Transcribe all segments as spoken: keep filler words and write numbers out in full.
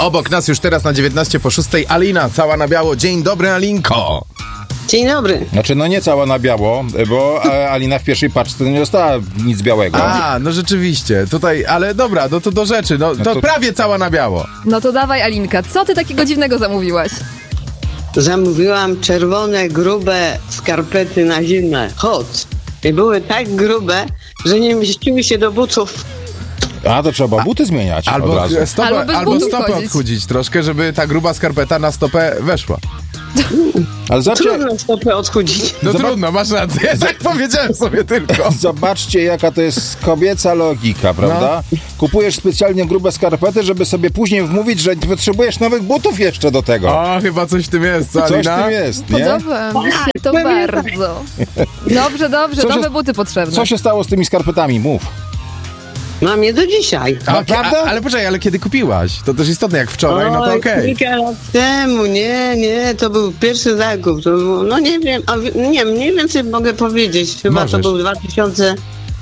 Obok nas już teraz na dziewiętnaście po szóstej Alina, cała na biało. Dzień dobry, Alinko. Dzień dobry. Znaczy, no nie cała na biało, bo Alina w pierwszej paczce nie dostała nic białego. A, no rzeczywiście, tutaj, ale dobra, no to do rzeczy, no, No to to- prawie cała na biało. No to dawaj, Alinka, co ty takiego dziwnego zamówiłaś? Zamówiłam czerwone, grube skarpety na zimę. Hot. I były tak grube, że nie mieściły się do butów. A, to trzeba buty zmieniać od Albo razu. stopę, Albo bez albo butów stopę chodzić. odchudzić troszkę, żeby ta gruba skarpeta na stopę weszła. Ale zobaczcie, Trudno stopę odchudzić. No Zobacz- trudno, masz rację, tak powiedziałem sobie tylko. zobaczcie, jaka to jest kobieca logika, prawda? No. Kupujesz specjalnie grube skarpety, żeby sobie później wmówić, że potrzebujesz nowych butów jeszcze do tego. O, chyba coś w tym jest, co, Coś w Alina? tym jest, nie? Podoba mi się to Pewnie tak. bardzo. Dobrze, dobrze, Co się- nowe buty potrzebne. Co się stało z tymi skarpetami? Mów. Mam je do dzisiaj. A, Naprawdę? a, ale poczekaj, ale kiedy kupiłaś? To też istotne, jak wczoraj, no to Oj, okej. kilka lat temu, nie, nie, to był pierwszy zakup. To było, no nie wiem, a, wi- nie, mniej więcej mogę powiedzieć. Chyba Możesz. to był dwa tysiące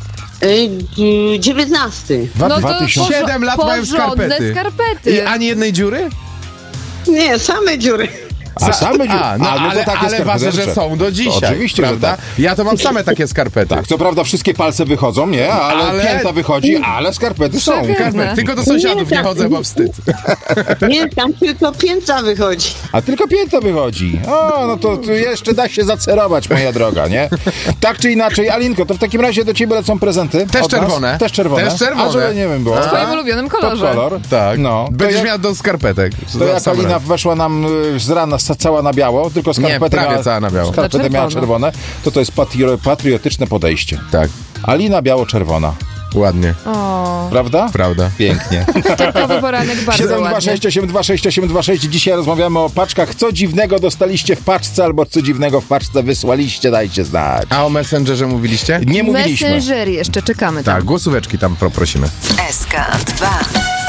dziewiętnasty. Dwa- No to dwa tysiące- porzo- Siedem lat mają porządne skarpety. skarpety. I ani jednej dziury? Nie, same dziury. A same dziury. A, no, A, no to ale, takie ale skarpety ważne, że rzeczy. są do dzisiaj, Oczywiście, że prawda? tak. Ja to mam same takie skarpety. Tak, co prawda wszystkie palce wychodzą, nie? Ale, Ale- pięta wychodzi, ale skarpety są. Szefie. Skarpety. Tylko do sąsiadów Nie, nie tak. chodzę, bo wstyd. Nie, tam tylko pięta wychodzi. A tylko pięta wychodzi. O, no to, to jeszcze da się zacerować, moja droga, nie? Tak czy inaczej, Alinko, to w takim razie do ciebie lecą prezenty. Też od nas. czerwone. Też czerwone. Też czerwone. A żeby nie wiem, było. W twoim ulubionym Top kolorze. kolor. Tak. No. To Będziesz jak, miał do skarpetek. to jak Sam Alina raz. weszła nam y, z rana sa- cała na biało, tylko skarpety prawie miała, cała na biało. Skarpety Na miała czerwono. czerwone, to to jest patrio, patriotyczne podejście. Tak, Alina biało-czerwona. ładnie. O, Prawda? Prawda. Pięknie. wtorkowy poranek bardzo siedem dwa ładnie. sześć osiem dwa sześć osiem dwa sześć. Dzisiaj rozmawiamy o paczkach. Co dziwnego dostaliście w paczce albo co dziwnego w paczce wysłaliście, dajcie znać. A o Messengerze mówiliście? Nie mówiliśmy. Messengery jeszcze czekamy tam. Tak, głosóweczki tam poprosimy. S K dwa.